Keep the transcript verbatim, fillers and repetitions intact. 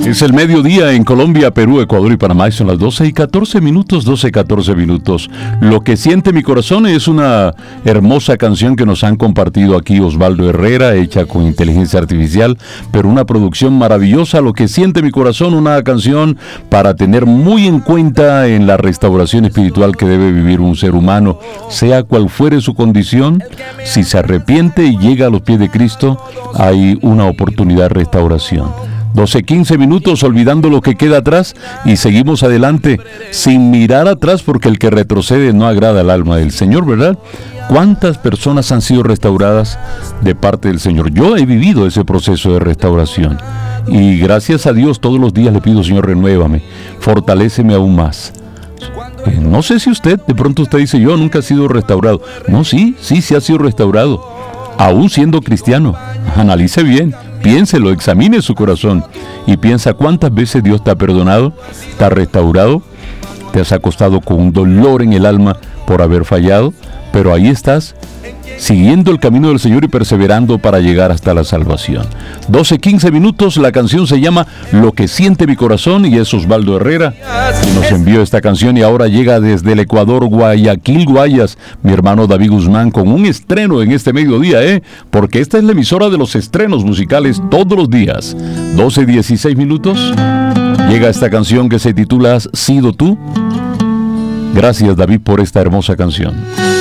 Es el mediodía en Colombia, Perú, Ecuador y Panamá. Y son las doce y catorce minutos, doce y catorce minutos. Lo que siente mi corazón es una hermosa canción que nos han compartido aquí Osvaldo Herrera, hecha con inteligencia artificial, pero una producción maravillosa. Lo que siente mi corazón, una canción para tener muy en cuenta en la restauración espiritual que debe vivir un ser humano, sea cual fuere su condición. Si se arrepiente y llega a los pies de Cristo, hay una oportunidad de restauración. doce quince minutos, olvidando lo que queda atrás, y seguimos adelante sin mirar atrás, porque el que retrocede no agrada al alma del Señor, ¿verdad? ¿Cuántas personas han sido restauradas de parte del Señor? Yo he vivido ese proceso de restauración y gracias a Dios todos los días le pido: Señor, renuévame, fortaléceme aún más. Eh, no sé si usted, de pronto usted dice: yo nunca he sido restaurado. No, sí, sí, sí ha sido restaurado, aún siendo cristiano. Analice bien, piénselo, examine su corazón y piensa cuántas veces Dios te ha perdonado, te ha restaurado, te has acostado con un dolor en el alma por haber fallado, pero ahí estás, siguiendo el camino del Señor y perseverando para llegar hasta la salvación. doce quince minutos, la canción se llama Lo que siente mi corazón y es Osvaldo Herrera quien nos envió esta canción, y ahora llega desde el Ecuador, Guayaquil, Guayas, mi hermano David Guzmán, con un estreno en este mediodía, ¿eh? Porque esta es la emisora de los estrenos musicales todos los días. doce dieciséis minutos, llega esta canción que se titula ¿Has sido tú? Gracias, David, por esta hermosa canción.